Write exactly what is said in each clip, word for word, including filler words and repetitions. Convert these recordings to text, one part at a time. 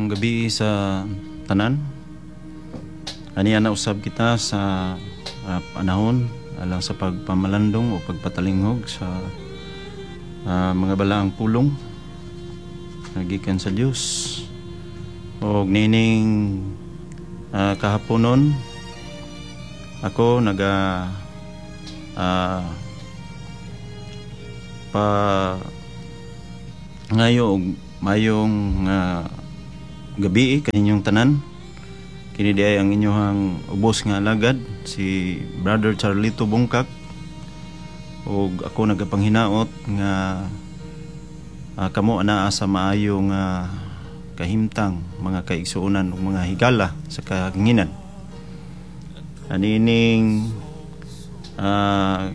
Maayong gabi sa tanan. Aniya na usab kita sa uh, panahon alang sa pagpamalandong o pagpatalinghog sa uh, mga balaang pulong nagikan sa Dios. Og nining uh, kahaponon ako naga uh, pa ngayo og mayong uh, gabi kaninyong tanan. Kini di ay ang inyohang ubos nga alagad si Brother Charlito Bungkak, og ako nagapanghinaot nga uh, kamo anaa sa maayong uh, kahimtang mga kaigsuonan ug mga higala sa kahanginan. Anining uh,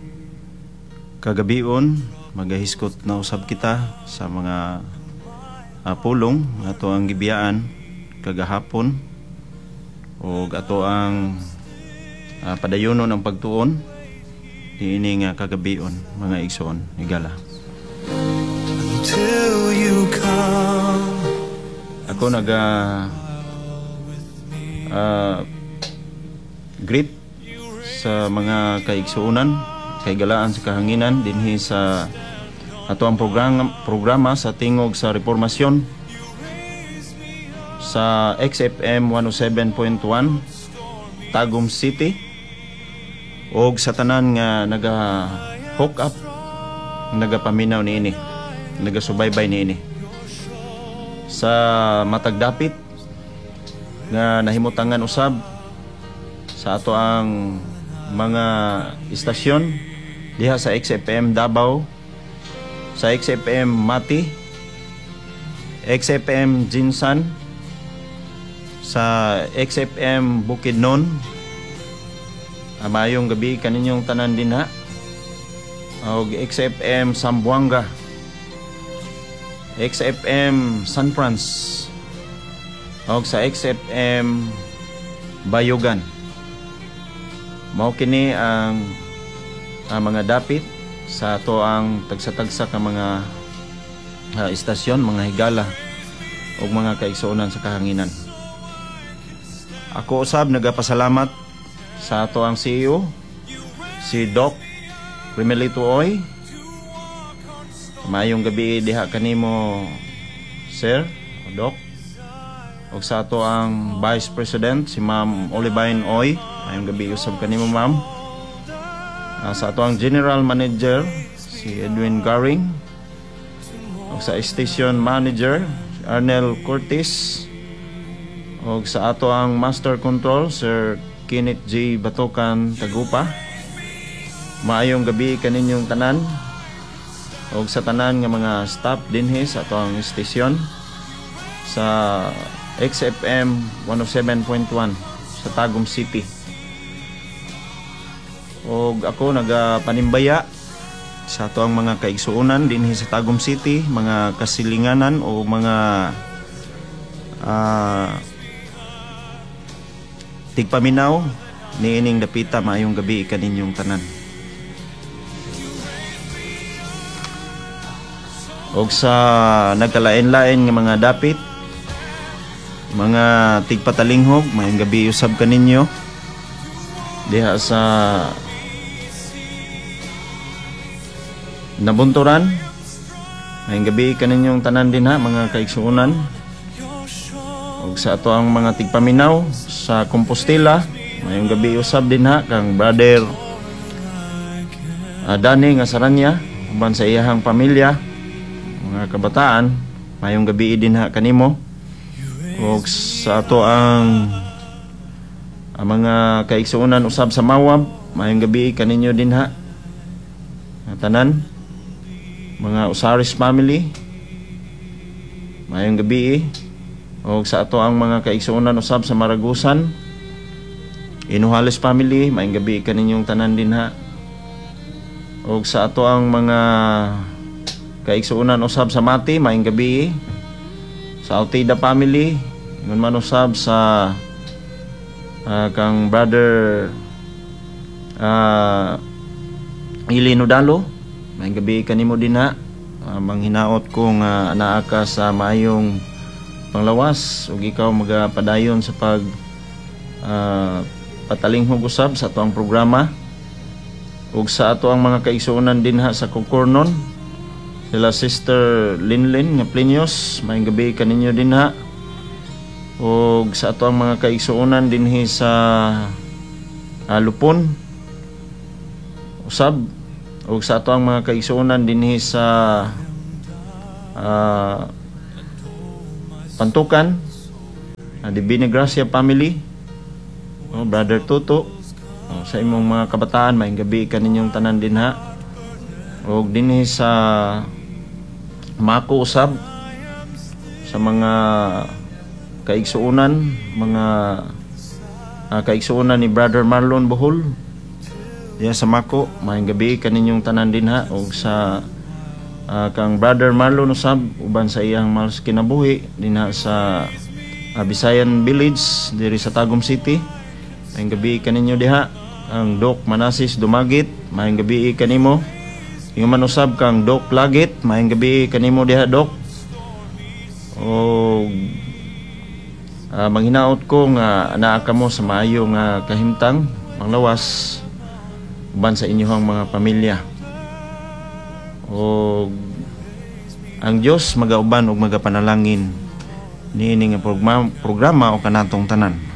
kagabion magahiskot na usab kita sa mga uh, pulong ato ang gibiyaan kagahapon o ato ang uh, padayonon ang pagtuon diini nga kagabion mga igsoon higala. Until you come. Ako naga uh, greet sa mga kaigsuonan kaigalaan sa kahanginan dinhi sa ato ang programa, programa sa tingog sa Reformasyon sa X F M one oh seven point one Tagum City og sa tanan nga naga hook up nagapaminaw niini nagasubaybay niini sa matag dapit nga nahimutangan usab sa ato ang mga istasyon diha sa X F M Davao, sa X F M Mati, X F M Jinsan, sa X F M Bukidnon. Amayong gabi kaninyong tanan din ha. Og X F M Sambuanga, X F M San Franz, og sa X F M Bayugan. Mao kini ang ang mga dapit sa ato ang tagsa-tagsa ka mga uh, istasyon, mga higala o mga kaigsuonan sa kahanginan. Ako usab nagapasalamat sa ato ang C E O si Doc Rimelito Oy. Maayong gabi diha kanimo Sir Doc. Og sa ato ang Vice President si Ma'am Olivine Oy. Maayong gabi usab kanimo ma'am. Uh, sa ato ang General Manager si Edwin Garing, o sa Station Manager si Arnel Cortis, o sa ato ang Master Control Sir Kenneth J. Batokan Tagupa. Maayong gabi kaninyong tanan o sa tanan nga mga staff dinhi sa ato ang station sa X F M one oh seven point one sa Tagum City. Og ako nagapanimbaya sa ato ang mga kaigsuonan dinhi sa Tagum City, mga kasilinganan o mga uh, tigpaminaw niining dapita. Maayong gabi kaninyong tanan. Og sa nagkalain-lain nga mga dapit, mga tigpatalinghog, maayong gabi usab kaninyo diha sa Nabunturan. Maayong gabi kaninyong tanan din ha mga kaigsuonan. Og sa ato ang mga tigpaminaw sa Compostela, maayong gabi usab din ha kang Brother uh, Dani nga Saranya uban sa iyahang pamilya, mga kabataan. Maayong gabi din ha kanimo. Og sa ato ang, ang mga kaigsuonan usab sa Mawab, maayong gabi kaninyo din ha tanan. Mga Usaris family, mayong gabi. O sa ato ang mga kaigsuonan usab sa Maragusan, Inuhales family, mayong gabi kaninyong tanan din ha. O sa ato ang mga kaigsuonan usab sa Mati, mayong gabi. Sa Altida family, ingon man usab sa uh, kang Brother uh, Ili Nodalo, mayong gabi kanimo din ha. Uh, manghinaot kong uh, anaa ka sa maayong panglawas ug ikaw magapadayon sa pag uh, patalinghog usab sa ato ang programa ug sa ato ang mga kaigsuonan dinha sa Kukurnon, sila Sister Linlin nga Plinios, maayong gabi kaninyo dinha. Ug sa ato ang mga kaigsuonan dinhi sa uh, Lupon usab, ug sa ato ang mga kaigsuonan dinhi sa uh, Pantukan, uh, Divina Gracia family, oh, Brother Tuto, oh, sa imong mga kabataan maayong gabi kaninyong tanan dinha. Ug dinhi sa Mako usab sa mga kaigsuonan, mga uh, kaigsuonan ni Brother Marlon Bohol diya sa Mako, maayong gabi kaninyong tanan dinha. Ug sa uh, kang Brother Marlon usab uban sa iyang malos kinabuhi dinha sa uh, Bisayan Village diri sa Tagum City, maayong gabi kaninyo diha. Ang Doc Manasis Dumagit, maayong gabi kanimo. Yung man usab kang Doc Lagit, maayong gabi kanimo diha Doc. O uh, manghinaot ko nga anaa kamo sa maayo nga kahimtang manglawas uban sa inyong mga pamilya. O ang Dios magauban ug magapanalangin niini nga programa, programa o kanatong tanan.